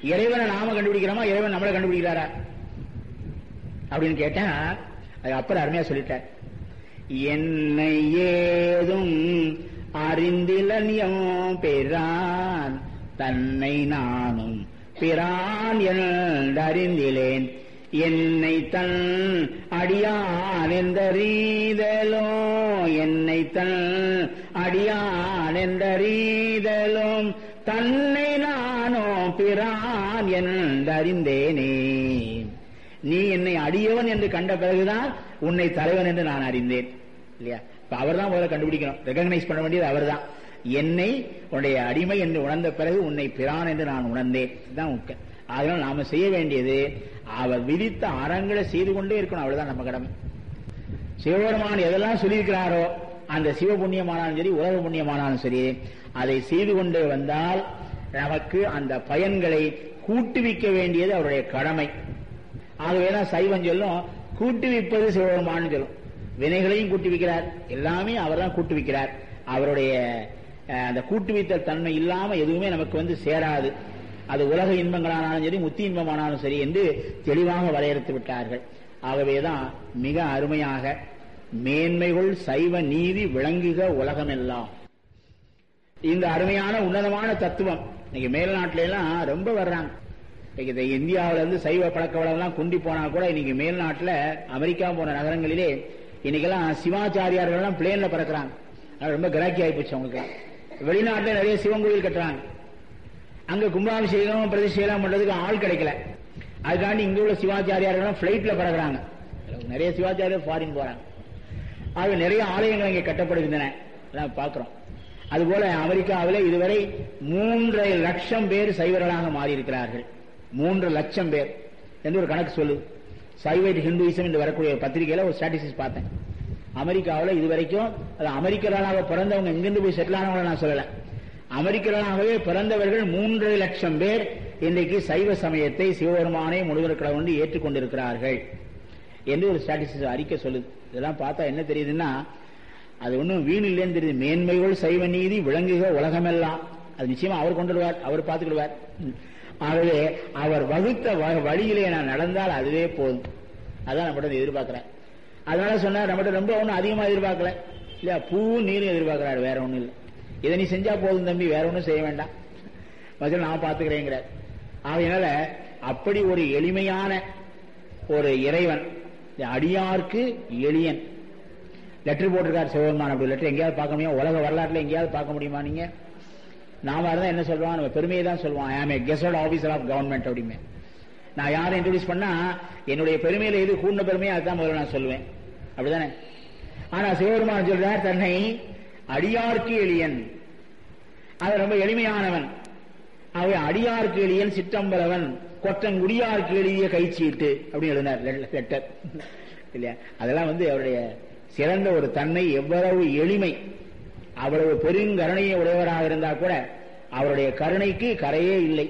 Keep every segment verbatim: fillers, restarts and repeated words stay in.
இறைவனை நாம கண்டுபிடிக்கிறோமா, இறைவன் நம்மளை கண்டுபிடிக்கிறாரா அப்படின்னு கேட்டா அது அப்புறம் அருமையா சொல்லிட்டார். என்னை ஏதும் அறிந்திலனியம் பெறான் தன்னை நானும் பிரான் என்றறிந்திலேன் என்னை தன் அடியான் என்றறிதலோ என்னை தன் அடியான் என்றறிதலும் தன்னை நானோ பிரான் என்றறிந்தேனே. நீ என்னை அடியவன் என்று கண்ட பிறகுதான் உன்னை தலைவன் என்று நான் அறிந்தேன் இல்லையா? இப்ப அவர் தான் முதல்ல கண்டுபிடிக்கணும், ரெகக்னைஸ் பண்ண வேண்டியது அவர் தான். என்னை உன்னுடைய அடிமை என்று உணர்ந்த பிறகு உன்னை பிரான் என்று நான் உணர்ந்தேன். இதுதான் முக்கியம். அதனால நாம செய்ய வேண்டியது அவர் விதித்த அறங்களை செய்து கொண்டே இருக்கணும். அவ்வளவுதான் நம்ம கடமை. சிவபெருமான் எதெல்லாம் சொல்லியிருக்கிறாரோ அந்த சிவ புண்ணியமானாலும் சரி உலக புண்ணியமானாலும் சரி அதை செய்து கொண்டே வந்தால் நமக்கு அந்த பயன்களை கூட்டுவிக்க வேண்டியது அவருடைய கடமை. ஆகவேதான் சைவம் சொல்லும் கூட்டுவிப்பது சிவபெருமான் சொல்லும். வினைகளையும் கூட்டுவிக்கிறார், எல்லாமே அவர் தான் கூட்டுவிக்கிறார். அவருடைய அந்த கூட்டுவித்தல் தன்மை இல்லாம எதுவுமே நமக்கு வந்து சேராது. அது உலக இன்பங்களானாலும் சரி முத்தி இன்பமானாலும் சரி என்று தெளிவாக வரையறுத்து விட்டார்கள். ஆகவேதான் மிக அருமையாக மேன்மைகள் சைவ நீதி விளங்குக உலகமெல்லாம் இந்த அருமையான உன்னதமான தத்துவம் இன்னைக்கு மேல்நாட்டில எல்லாம் ரொம்ப வர்றாங்க. இந்தியாவில இருந்து சைவ பழக்க வழக்கெல்லாம் குண்டி போனா கூட இன்னைக்கு மேல்நாட்டில் அமெரிக்கா போன நகரங்களிலே இன்னைக்கெல்லாம் சிவாச்சாரியார்கள் எல்லாம் பிளேன்ல பறக்கிறாங்க. ரொம்ப கிராக்கி ஆயிப்போச்சு அவங்களுக்கு. வெளிநாட்டில் நிறைய சிவன் கோயில் கட்டுறாங்க. அங்க கும்பாபிஷேகம் பிரதிஷ்டெல்லாம் பண்றதுக்கு ஆள் கிடைக்கல. அதுக்காண்டி இங்க உள்ள சிவாச்சாரியார்கள் பிளைட்ல பறக்கிறாங்க. நிறைய சிவாச்சாரியர் ஃபாரின் போறாங்க. ஆக நிறைய ஆலயங்கள் இங்கே கட்டப்படுகின்றன பார்க்கிறோம். அதுபோல அமெரிக்காவில் இதுவரை மூன்றரை லட்சம் பேர் சைவர்களாக மாறி இருக்கிறார்கள். மூன்று லட்சம் பேர் என்று ஒரு கணக்கு சொல்லு. சைவைட் ஹிந்துயிசம் என்று வரக்கூடிய பத்திரிகையில ஒரு ஸ்டாட்டிஸ்டிக்ஸ் பார்த்தேன். அமெரிக்காவில் இதுவரைக்கும் அது அமெரிக்கர்களாக பிறந்தவங்க எங்கிருந்து போய் செட்டில் ஆனவங்க நான் சொல்லல, அமெரிக்கர்களாகவே பிறந்தவர்கள் மூன்றரை லட்சம் பேர் இன்றைக்கு சைவ சமயத்தை சிவபெருமானை முழுவதற்காக வந்து ஏற்றுக்கொண்டிருக்கிறார்கள் என்று ஒரு ஸ்டாட்டிஸ்டிக்ஸ் அறிக்கை சொல்லுது. இதெல்லாம் பார்த்தா என்ன தெரியுதுன்னா அது ஒன்றும் வீண் இல்லைன்னு தெரியுது. மேன்மைகள் சைவ நீதி விளங்குக உலகமெல்லாம் அது நிச்சயமா அவர் கொண்டுடுவார், அவர் பார்த்துக்கிடுவார். ஆகவே அவர் வகுத்த வழியிலே நான் நடந்தால் அதுவே போதும். அதான் நம்மகிட்ட எதிர்பார்க்கிறேன். அதனால சொன்னார் நம்மகிட்ட ரொம்ப ஒன்றும் அதிகமா எதிர்பார்க்கல இல்லையா, பூவும் நீரும் எதிர்பார்க்கிறார், வேற ஒன்றும் இல்லை. இதை நீ செஞ்சா போதும் தம்பி, வேற ஒன்றும் செய்ய வேண்டாம், மதியம் நான் பார்த்துக்கிறேங்கிறார். ஆகையினால அப்படி ஒரு எளிமையான ஒரு இறைவன், அடியார்க்கு எளியன் லெட்டர் போட்டிருக்கார் சிவபெருமான். அப்படி லெட்டர் எங்கேயாவது பார்க்க முடியுமா? உலக வரலாற்றுல எங்கேயாவது பார்க்க முடியுமா? நீங்க நாம இருந்தா என்ன சொல்லுவான், நம்ம பெருமையை தான் சொல்லுவான். ஐ ஆம் எ கெசட் ஆபீசர் ஆஃப் கவர்மெண்ட் அப்படிமே. நான் யாரை இன்ட்ரோடியூஸ் பண்ணா என்னுடைய பெருமையில எது கூடின பெருமையை அதுதான் முதல்ல நான் சொல்லுவேன், அப்படிதானே? ஆனா சிவபெருமான் சொல்றார் தன்னை அடியார்க்கு எளியன், அது ரொம்ப எளிமையானவன். அவை அடியார்க்கு எளியன் சிற்றம்பலவன் கொற்றங்குடியார்க்கு எளிய கைச்சீட்டு அப்படின்னு எழுதினார் லெட்டர் இல்லையா. அதெல்லாம் வந்து அவருடைய சிறந்த ஒரு தன்மை, எவ்வளவு எளிமை, அவ்வளவு பெருங்கருணையை உடையவராக இருந்தா கூட அவருடைய கருணைக்கு கரையே இல்லை.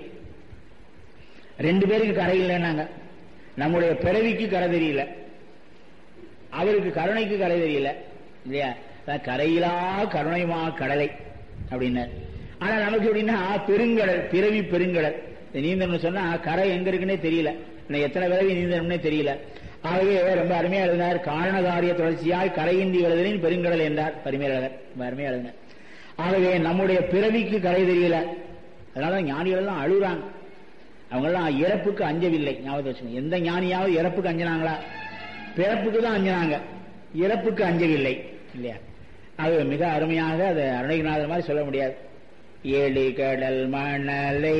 ரெண்டு பேருக்கு கரை இல்லைன்னாங்க. நம்முடைய பிறவிக்கு கரை தெரியல, அவருக்கு கருணைக்கு கரை தெரியல இல்லையா. கரையிலா கருணைமா கடலை அப்படின்னார். ஆனா நமக்கு எப்படின்னா பெருங்கடல், பிறவி பெருங்கடல். நீந்தணும்னு சொன்னா கரை எங்க இருக்குன்னே தெரியல, எத்தனை பிறவி நீந்தணும்னே தெரியல. ஆகவே ரொம்ப அருமையா எழுதினார். காரணகாரிய தொடர்ச்சியாய் கரையின்றி எழுதலின் பெருங்கடல் என்றார் பரிமையாளர், அருமையா எழுதினார். ஆகவே நம்முடைய பிறவிக்கு கரை தெரியல, அதனால ஞானிகள் எல்லாம் அழுறாங்க. அவங்க எல்லாம் இறப்புக்கு அஞ்சவில்லை. ஞாபகம் வச்சுக்கோங்க, எந்த ஞானியாவது இறப்புக்கு அஞ்சினாங்களா? பிறப்புக்கு தான் அஞ்சினாங்க, இறப்புக்கு அஞ்சவில்லை இல்லையா. அது மிக அருமையாக அது அருணகிரிநாதர் மாதிரி சொல்ல முடியாது. ஏழி கடல் மணலை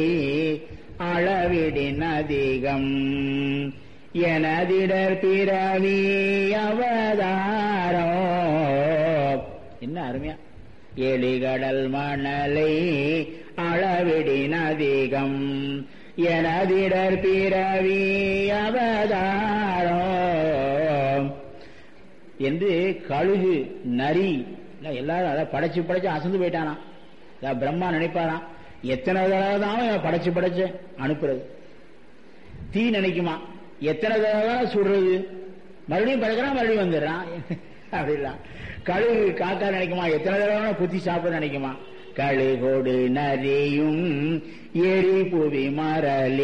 அளவிடின் அதிகம் எனதிடர் பிறவி அவதாரோ. என்ன அருமையா, எலிகடல் மணலை அளவிடின் அதிகம் எனதிடர் பிறவி அவதாரோ என்று கழுகு நரி எல்லாரும் அதை படைச்சு படைச்சு அசந்து போயிட்டானா. பிரம்மா நினைப்பாராம், எத்தனை தடவை தான் படைச்சு படைச்சு அனுப்புறது. தீ நினைக்குமா, எத்தனை தடவை சுடுறது, மறுபடியும் படைக்கிறான் மறுபடியும் வந்துடுறான் அப்படிலாம். கழுகு காக்கா நினைக்குமா, எத்தனை தடவை குத்தி சாப்பிட நினைக்குமா. கழுகோடு நரியும் எரி புவி மரளி